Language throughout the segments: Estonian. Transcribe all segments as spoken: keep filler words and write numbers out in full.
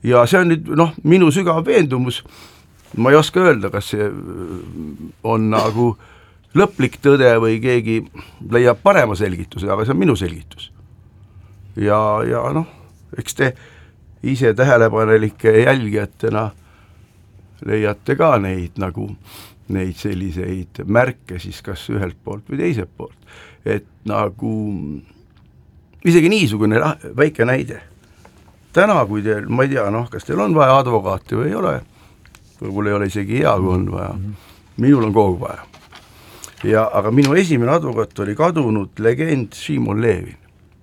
ja see on nüüd noh, minu sügav veendumus, ma ei oska öelda, kas see on nagu lõplik tõde või keegi leiab parema selgituse, aga see on minu selgitus. Ja, ja noh, eks te ise tähelepanelike jälgijatena leiate ka neid nagu neid selliseid märke siis kas ühelt poolt või teiselt poolt, et nagu isegi niisugune väike näide. Täna, kui teil, ma ei tea, noh, kas teil on vaja advokaati või ei ole, võib-olla ei ole isegi hea, kui on vaja. Minul on kogu vaja. Ja, aga minu esimene advokaat oli kadunud legend Šimon Levin.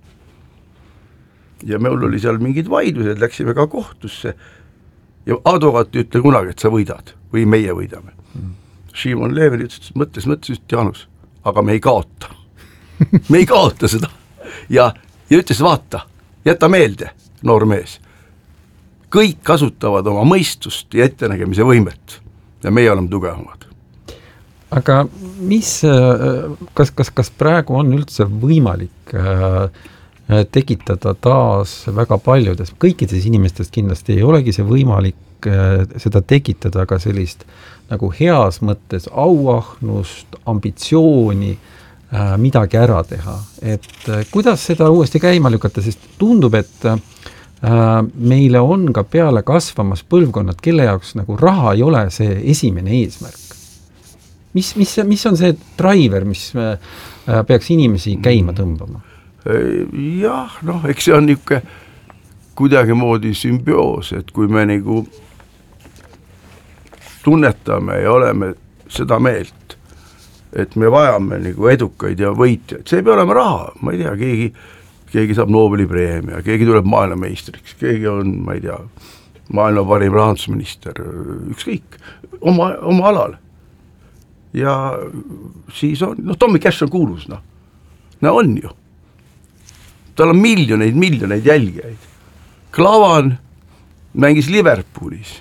Ja meil oli seal mingid vaidlused, läksime ka kohtusse ja advokaat ei ütle kunagi, et sa võidad või meie võidame. Šimon Levin ütles, mõtles, mõtles, ütles Janus, aga me ei kaota. Me ei kaota seda. Ja, ja ütles, vaata, jäta meelde, noor mees. Kõik kasutavad oma mõistust ja ettenägemise võimet ja meie oleme tugevamad. Aga mis, kas, kas, kas praegu on üldse võimalik tekitada taas väga paljudes, kõikides inimestest kindlasti ei olegi see võimalik seda tekitada, aga sellist nagu heas mõttes auahnust, ambitsiooni, midagi ära teha. Et kuidas seda uuesti käima lükata, sest tundub, et meile on ka peale kasvamas põlvkonnad, kelle jaoks nagu raha ei ole see esimene eesmärk. Mis, mis, mis on see driver, mis peaks inimesi käima tõmbama? Jah, noh, eks see on niisugune kuidagi moodi sümbioos, et kui me nagu tunnetame ja oleme seda meelt, et me vajame nagu edukaid ja võitjaid, see ei pea olema raha, ma ei tea, keegi, keegi saab Nobeli preemia, keegi tuleb maailmameistriks, keegi on, ma ei tea, maailma parim rahandusminister, ükskõik, oma, oma alal. Ja siis on, noh, Tommy Cash on kuulus, noh, no on ju. Tal on miljoneid, miljoneid jälgijaid. Klavan mängis Liverpoolis.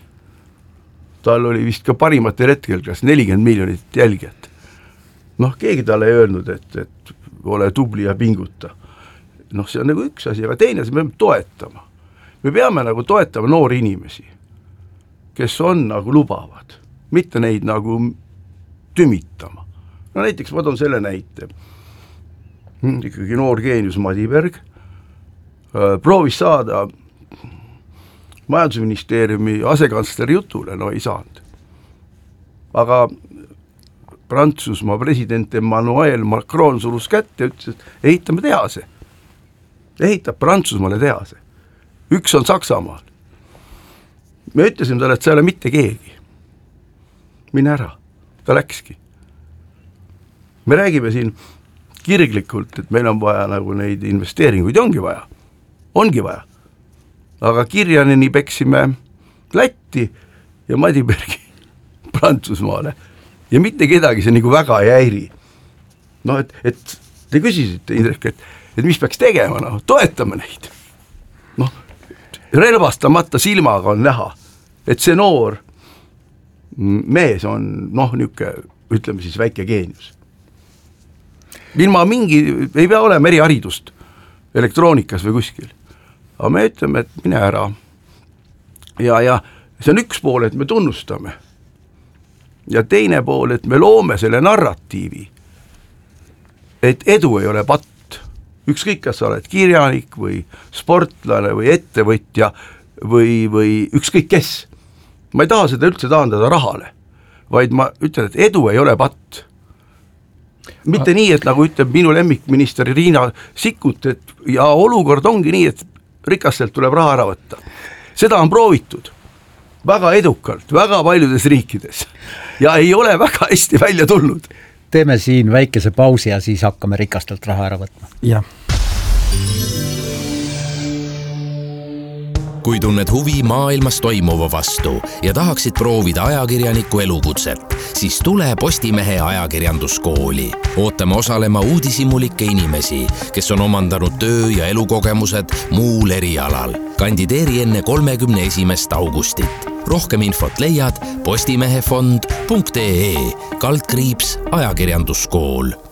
Tal oli vist ka parimatel hetkel, kas nelikümmend miljonit jälgijat. Noh, keegi talle ei öelnud, et, et ole tubli ja pinguta. Noh, see on nagu üks asi, aga teine, me peame toetama. Me peame nagu toetama noori inimesi, kes on nagu lubavad, mitte neid nagu tümitama. No näiteks ma toon selle näite. Ikkagi noor geenius Madiberg proovis saada majandusministeeriumi asekantsleri jutule, no ei saanud. Aga Prantsusmaa president Emmanuel Macron surus kätte ja ütles, et ehitame tehase. Ehitab Prantsusmaale tehase. Üks on Saksamaal. Me ütlesime talle, et sa ei ole mitte keegi. Mine ära. Ta läkski. Me räägime siin kirglikult, et meil on vaja nagu neid investeeringuid, ongi vaja. Ongi vaja. Aga Kirjaneni peksime Lätti ja Madibergi Prantsusmaale. Ja mitte kedagi see nagu väga ei häiri. No, et, et te küsisite, Indrek, et, et mis peaks tegema, no, toetame neid. Noh, relvastamata silmaga on näha, et see noor mees on, noh, niuke, ütleme siis väike geenius. Ilma mingi, ei pea olema eriharidust elektroonikas või kuskil. Aga me ütleme, et mine ära. Ja, ja see on üks pool, et me tunnustame. Ja teine pool, et me loome selle narratiivi, et edu ei ole patt. Ükskõik, kas sa oled kirjanik või sportlane või ettevõtja või, või ükskõik kes. Ma ei taha seda üldse taandada rahale, vaid ma ütlen, et edu ei ole patt. Mitte nii, et nagu ütleb minu lemmikminister Riina Sikkut, et ja olukord ongi nii, et rikastelt tuleb raha ära võtta. Seda on proovitud väga edukalt, väga paljudes riikides ja ei ole väga hästi välja tulnud. Teeme siin väikese pausi ja siis hakkame rikastelt raha ära võtma. Jah. Kui tunned huvi maailmas toimuva vastu ja tahaksid proovida ajakirjaniku elukutset, siis tule Postimehe ajakirjanduskooli. Ootame osalema uudishimulike inimesi, kes on omandanud töö- ja elukogemused muul erialal. Kandideeri enne kolmekümne esimest augustit. Rohkem infot leiad postimehefond punkt ee kaldkriips ajakirjanduskool.